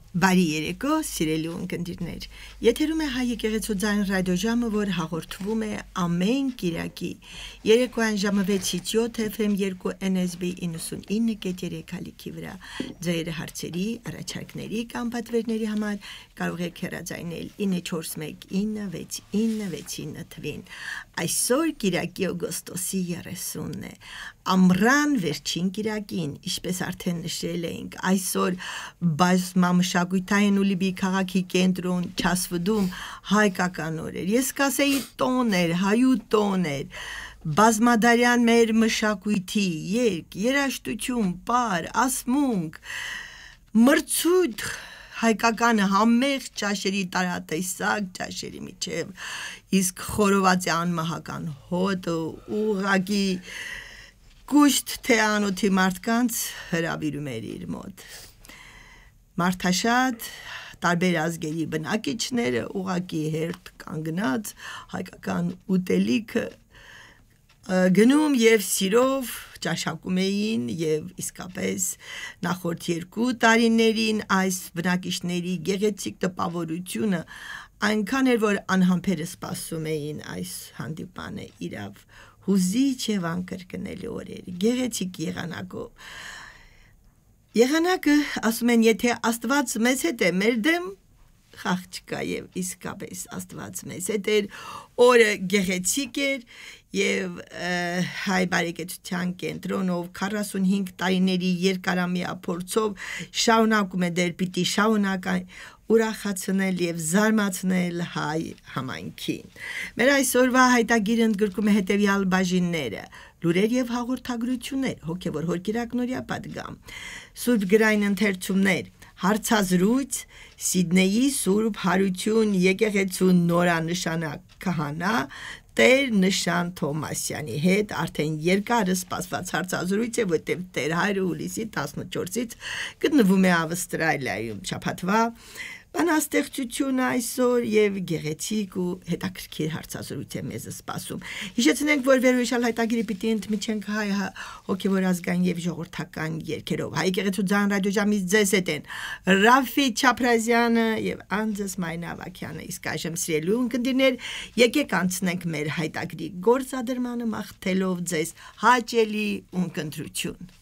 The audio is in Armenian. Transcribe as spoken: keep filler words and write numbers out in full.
Բարի երեկո, սիրելի ունկնդիրներ։ Եթերում է Հայ եկեղեցու ձայն ռադիոժամը, որ հաղորդվում է ամեն կիրակի երեկոյան ժամը վեցից յոթ F M երկու N S B իննսունինը կետ երեք ալիքի վրա։ Ձեր հարցերի, առաջարկների կամ պատվերների համար կարող եք հեռարձակել ինը չորս մեկ ինը վեց ինը վեց ինը թվին։ Այսօր կիրակի օգոստոսի երեսունն է։ Ամռան վերջին կիրակին, ինչպես արդեն նշել էինք, այսօր բազմամշակութային ու լիբի քաղաքի կենտրոն Չասվդում հայկական օր էր։ Ես կասեի տոն էր, հայու տոն էր։ Բազմադարյան մեր մշակույթի երկ, երաժշտություն, պար, ասմունք, մրցույթ հայկականը համեղ ճաշերի տարատեսակ ճաշերի միջև, իսկ խորովածի անմահական հոտը ուղղակի կուշտ թե անոթի մարդկանց հրավիրում էր իր մոտ։ Մարդաշատ տարբեր ազգերի բնակիչները ուղղակի հերթ կանգնած հայկական ուտելիքը գնում եւ սիրով ճաշակում էին եւ իսկապես նախորդ երկու տարիներին այս բնակիչների գեղեցիկ տպավորությունը այնքան էր, որ անհամբերը սպասում էին այս հանդիպանը իրավ հուզիչ եւ անկրկնելի օրեր, գեղեցիկ եղանակով։ Եղանակը ասում են, եթե Աստված մեզ հետ է, մեր դեմ խաղ չկա եւ իսկապես Աստված մեզ հետ էր, օրը գեղեցիկ էր եւ հայ բարեկեցության կենտրոնով քառասունհինգ տարիների երկարամյա փորձով շարունակում է դեր պիտի շարունական ուրախացնել եւ զարմացնել հայ համայնքին։ Մեր այսօրվա հայտագիրը ընդգրկում է հետեւյալ բաժինները. լուրեր եւ հաղորդագրություններ, հոգեվոր հորկիրակնորյա պատգամ, սուրբ գրային ընթերցումներ, հարցազրույց, Սիդնեյի Սուրբ Հարություն եկեղեցու նորանշանակ քահանա Տեր Նշան Թոմասյանի հետ արդեն երկար սպասված հարցազրույց է, որտեղ Տեր Հայրը հուլիսի տասնչորսից գտնվում է Ավստրալիայում։ Շաբաթվա բանաստեղծությունը այսօր եւ գեղեցիկ ու հետաքրքիր հարցազրույց է մեզ սպասում։ Հիշեցնենք, որ վերոյշալ հայտագիրը պիտի ընդմիջենք հայ հոգեվոր ազգային եւ ժողովրդական երգերով։ Հայ եկեղեցու ձայն ռադիոժամից ձեզ հետ են Ռաֆի Չապրազյանը եւ Անձես Մայնավակյանը։ Իսկ այժմ սիրելի ունկնդիրներ, եկեք անցնենք մեր հայտագիրի գործադրմանը, մաղթելով ձեզ հաճելի ունկնդրություն։